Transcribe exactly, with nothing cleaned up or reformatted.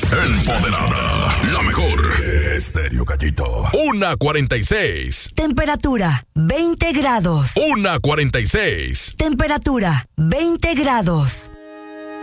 Empoderada, la mejor. Estéreo Gallito. Una cuarenta y seis. Temperatura veinte grados. Una cuarenta y seis. Temperatura veinte grados.